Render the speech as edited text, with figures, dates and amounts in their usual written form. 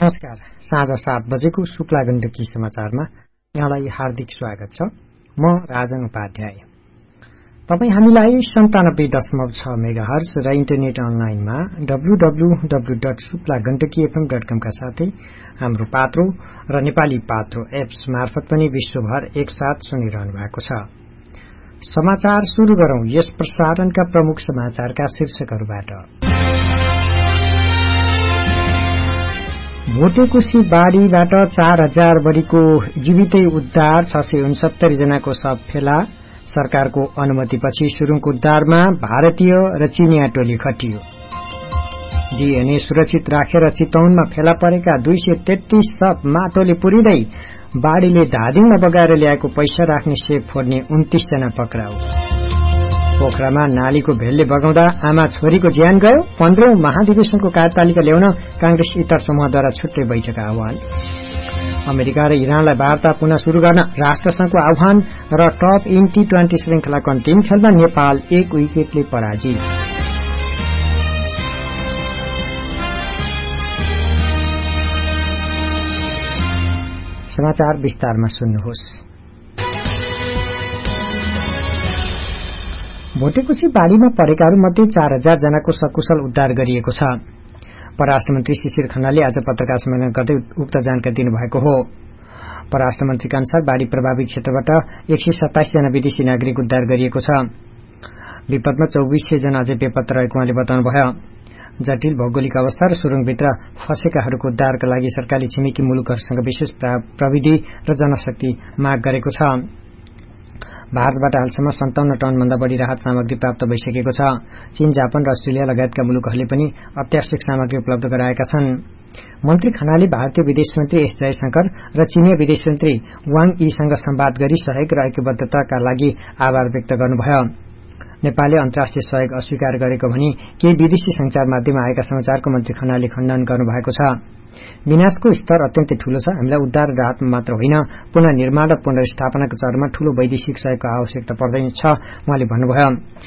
नमस्कार। साँझ 7 बजेको शुक्ला गण्डकी समाचारमा यहाँलाई हार्दिक स्वागत छ। म राजन उपाध्याय। तपाई हामीलाई 97.6 मेगाहर्ज र इन्टरनेट अनलाइनमा www.suklagandakifm.com का साथै हाम्रो पात्रो र नेपाली पात्रो एप्स मार्फत पनि विश्वभर एकसाथ सुनिरहनु भएको छ। समाचार शुरू गरौं यस प्रसारणका प्रमुख समाचारका शीर्षकहरूबाट। भोटेकोशी बाढ़ीबाट 4000 बढीको जीवितै उद्धार, 669 जनाको शव फेला। सरकारको अनुमतिपछि सुरुङको उद्धारमा भारतीय र चीनिया टोली खटियो। डीएनए सुरक्षित राखेर चितवनमा फेला परेका 233 शव माटोले पुरिँदै बाढ़ीले धादिङमा बगाएर ल्याएको पैसा राख्ने सेप फोड्ने 29 जना पक्राउ। पोखरामा नालीको भेलले बगाउँदा आमा छोरीको ज्यान गयो। 15औं महाधिवेशनको कार्यतालिका ल्याउन कांग्रेस इतर समूहद्वारा छुट्टै बैठक आह्वान। अमेरिका र इरानलाई वार्ता पुनः शुरू गर्न राष्ट्रसंघको आह्वान र टप इन T20 श्रृंखलाको अन्तिम खेलमा नेपाल 1 विकेटले पराजित। समाचार विस्तारमा सुन्नुहोस्। भोटेकोशी बाढ़ीमा परेकाहरूमध्ये 4000 जनाको सकुशल उद्धार गरिएको छ। परराष्ट्र मन्त्री शिशिर खनालले आज पत्रकार सम्मेलन गर्दै उक्त जानकारी दिनुभएको हो। परराष्ट्र मन्त्रीका अनुसार बाढ़ी प्रभावित क्षेत्रबाट 127 जना विदेशी नागरिक उद्धार गरिएको छ। विपदमा 2400 जना अझै बेपत्ता रहेको उहाँले बताउनुभयो। जटिल भौगोलिक अवस्था र सुरुङभित्र फँसेकाहरूको उद्धारका लागि सरकारले छिमेकी मुलुकहरूसँग विशेष प्रविधि र जनशक्ति माग गरेको छ। भारतबाट हालसम्म 57 टन भन्दा बढ़ी राहत सामग्री प्राप्त भइसकेको छ। चीन, जापान र अस्ट्रेलिया लगायतका मुलुकहरूले पनि अत्यावश्यक सामग्री उपलब्ध गराएका छन्। मन्त्री खनालले भारतीय विदेश मन्त्री एस जयशंकर र चीनिया विदेश मन्त्री वाङ यीसँग संवाद गरी सहयोग र ऐक्यबद्धताका लागि आभार व्यक्त गर्नुभयो। नेपालले अन्तर्राष्ट्रिय सहयोग अस्वीकार गरेको भनी केही विदेशी संचार माध्यममा आएका समाचारको मन्त्री खनालले खण्डन गर्नुभएको छ। विनाशको स्तर अत्यन्तै ठूलो छ। हामीलाई उद्धार र राहतमा मात्र होइन, पुनः निर्माण र पुनर्स्थापनाको चरणमा ठूलो वैदेशिक सहयोगको आवश्यकता पर्दैछ, उहाँले भन्नुभयो।